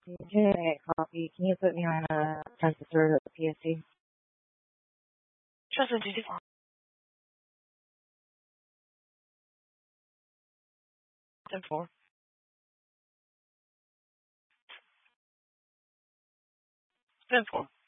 Okay, copy. Can you put me on a census or PSC? Justin, did you? 10-4. 10-4.